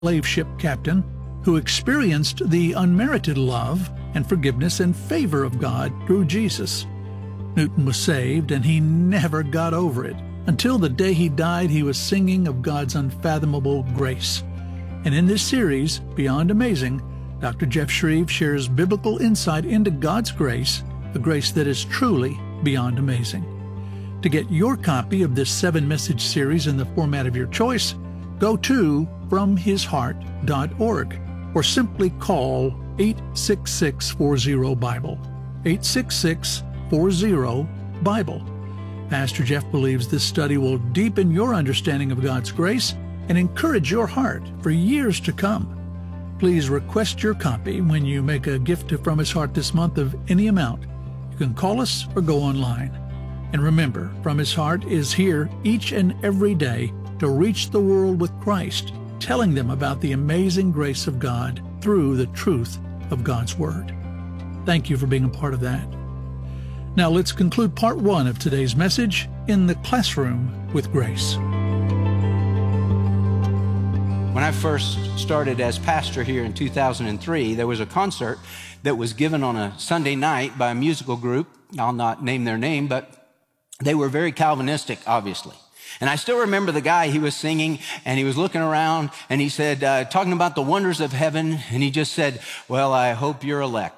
slave ship captain who experienced the unmerited love and forgiveness and favor of God through Jesus. Newton was saved, and he never got over it. Until the day he died, he was singing of God's unfathomable grace. And in this series, Beyond Amazing, Dr. Jeff Shreve shares biblical insight into God's grace, the grace that is truly beyond amazing. To get your copy of this 7-message series in the format of your choice, go to FromHisHeart.org or simply call 866-40-BIBLE, 866-40-BIBLE. Pastor Jeff believes this study will deepen your understanding of God's grace and encourage your heart for years to come. Please request your copy when you make a gift to From His Heart this month of any amount. You can call us or go online. And remember, From His Heart is here each and every day to reach the world with Christ, telling them about the amazing grace of God through the truth of God's Word. Thank you for being a part of that. Now let's conclude part 1 of today's message, In the Classroom with Grace. When I first started as pastor here in 2003, there was a concert that was given on a Sunday night by a musical group. I'll not name their name, but they were very Calvinistic, obviously. And I still remember the guy, he was singing, and he was looking around, and he said, talking about the wonders of heaven, and he just said, well, I hope you're elect,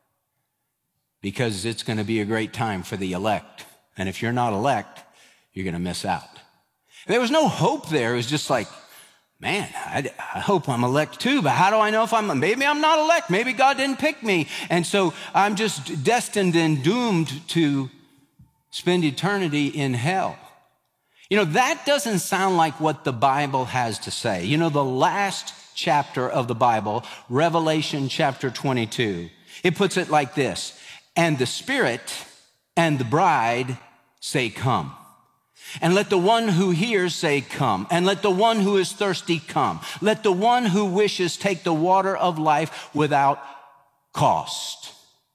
because it's going to be a great time for the elect. And if you're not elect, you're going to miss out. There was no hope there. It was just like, man, I hope I'm elect too, but how do I know if maybe I'm not elect. Maybe God didn't pick me. And so I'm just destined and doomed to spend eternity in hell. You know, that doesn't sound like what the Bible has to say. You know, the last chapter of the Bible, Revelation chapter 22, it puts it like this: and the Spirit and the bride say, come. And let the one who hears say, come. And let the one who is thirsty come. Let the one who wishes take the water of life without cost.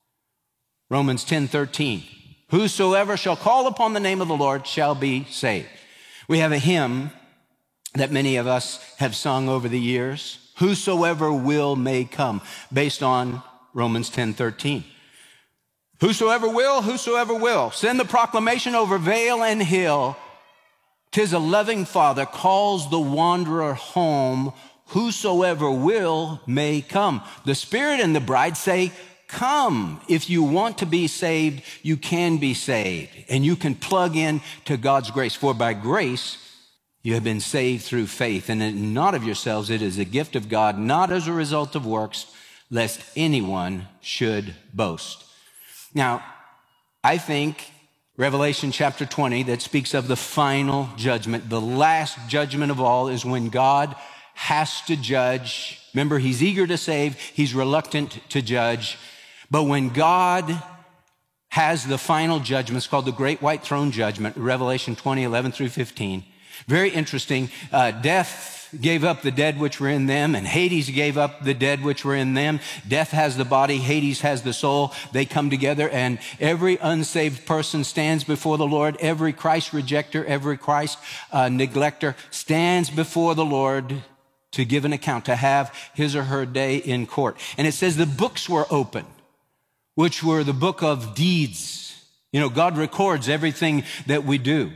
Romans 10:13. Whosoever shall call upon the name of the Lord shall be saved. We have a hymn that many of us have sung over the years. Whosoever will may come, based on Romans 10:13. Whosoever will, send the proclamation over vale and hill. 'Tis a loving Father calls the wanderer home. Whosoever will may come. The Spirit and the bride say, come. If you want to be saved, you can be saved. And you can plug in to God's grace. For by grace, you have been saved through faith. And not of yourselves, it is a gift of God, not as a result of works, lest anyone should boast. Now, I think Revelation chapter 20, that speaks of the final judgment, the last judgment of all, is when God has to judge. Remember, he's eager to save, he's reluctant to judge. But when God has the final judgment, it's called the Great White Throne Judgment, Revelation 20, 11 through 15. Very interesting. Death gave up the dead which were in them, and Hades gave up the dead which were in them. Death has the body, Hades has the soul. They come together, and every unsaved person stands before the Lord. Every Christ rejecter, every Christ neglecter stands before the Lord to give an account, to have his or her day in court. And it says the books were open, which were the book of deeds. You know, God records everything that we do.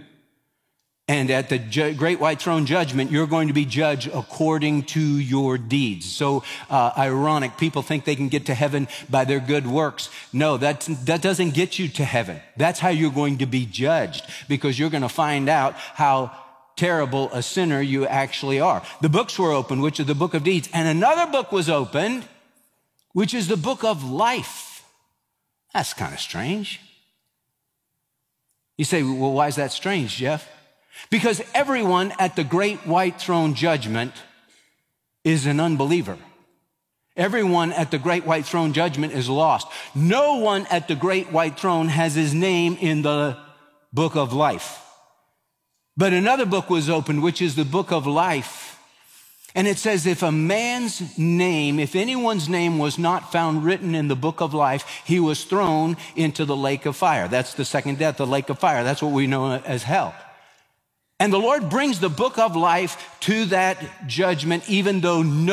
And at the Great White Throne Judgment, you're going to be judged according to your deeds. So ironic, people think they can get to heaven by their good works. No, that doesn't get you to heaven. That's how you're going to be judged, because you're going to find out how terrible a sinner you actually are. The books were opened, which is the book of deeds. And another book was opened, which is the book of life. That's kind of strange. You say, well, why is that strange, Jeff? Because everyone at the Great White Throne Judgment is an unbeliever. Everyone at the Great White Throne Judgment is lost. No one at the Great White Throne has his name in the book of life. But another book was opened, which is the book of life. And it says, if anyone's name was not found written in the book of life, he was thrown into the lake of fire. That's the second death, the lake of fire. That's what we know as hell. And the Lord brings the book of life to that judgment, even though no